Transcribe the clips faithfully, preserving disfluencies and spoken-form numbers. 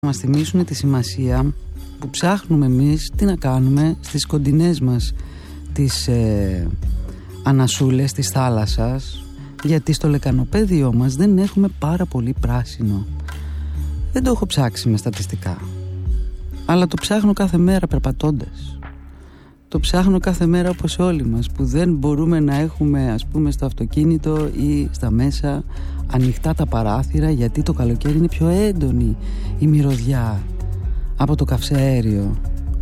μας θυμίσουν τη σημασία που ψάχνουμε εμείς τι να κάνουμε στις κοντινές μας τις ε, ανασούλες της θάλασσας, γιατί στο λεκανοπέδιό μας δεν έχουμε πάρα πολύ πράσινο. Δεν το έχω ψάξει με στατιστικά, αλλά το ψάχνω κάθε μέρα περπατώντας. Το ψάχνω κάθε μέρα όπως όλοι μας, που δεν μπορούμε να έχουμε, ας πούμε, στο αυτοκίνητο ή στα μέσα ανοιχτά τα παράθυρα, γιατί το καλοκαίρι είναι πιο έντονη η μυρωδιά από το καυσαέριο.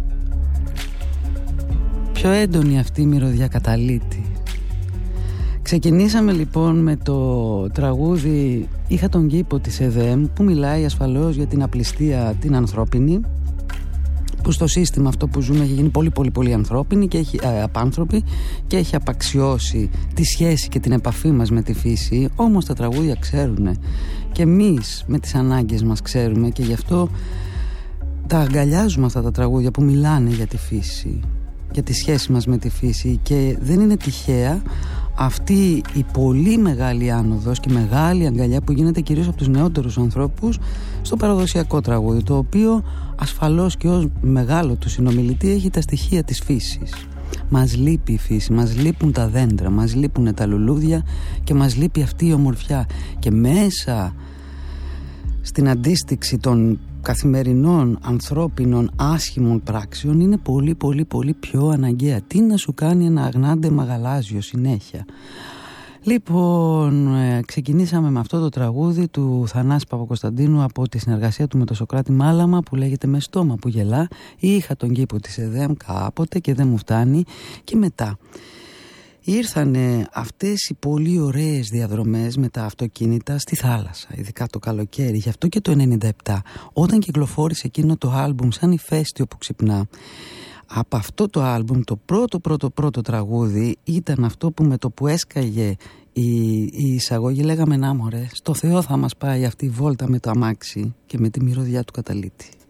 Πιο έντονη αυτή η μυρωδιά καταλύτη. Ξεκινήσαμε λοιπόν με το τραγούδι «Είχα τον κήπο» της ΕΔΕΜ, που μιλάει ασφαλώς για την απληστία την ανθρώπινη, που στο σύστημα αυτό που ζούμε έχει γίνει πολύ πολύ πολύ ανθρώπινη και έχει, ε, απάνθρωπη και έχει απαξιώσει τη σχέση και την επαφή μας με τη φύση. Όμως τα τραγούδια ξέρουν και εμείς με τις ανάγκες μας ξέρουμε, και γι' αυτό τα αγκαλιάζουμε αυτά τα τραγούδια που μιλάνε για τη φύση, για τη σχέση μας με τη φύση. Και δεν είναι τυχαία αυτή η πολύ μεγάλη άνοδος και μεγάλη αγκαλιά που γίνεται κυρίως από τους νεότερους ανθρώπους στο παραδοσιακό τραγούδι, το οποίο ασφαλώς και ως μεγάλο του συνομιλητή έχει τα στοιχεία της φύσης. Μας λείπει η φύση, μας λείπουν τα δέντρα, μας λείπουν τα λουλούδια και μας λείπει αυτή η ομορφιά. Και μέσα στην αντίστοιξη των καθημερινών ανθρώπινων άσχημων πράξεων είναι πολύ πολύ πολύ πιο αναγκαία. Τι να σου κάνει ένα αγνάντε μαγαλάζιο συνέχεια. Λοιπόν, ε, ξεκινήσαμε με αυτό το τραγούδι του Θανάση Παπακοσταντίνου από τη συνεργασία του με τον Σωκράτη Μάλαμα, που λέγεται «Με στόμα που γελά». Είχα τον κήπο της ΕΔΕΜ κάποτε και δεν μου φτάνει. Και μετά ήρθανε αυτές οι πολύ ωραίες διαδρομές με τα αυτοκίνητα στη θάλασσα, ειδικά το καλοκαίρι. Γι' αυτό και το ενενήντα επτά, όταν κυκλοφόρησε εκείνο το άλμπουμ «Σαν ηφαίστειο που ξυπνά», από αυτό το άλμπουμ το πρώτο πρώτο πρώτο τραγούδι ήταν αυτό που με το που έσκαγε η, η εισαγωγή λέγαμε «Να μωρέ, στο Θεό θα μας πάει αυτή η βόλτα με το αμάξι και με τη μυρωδιά του καταλύτη».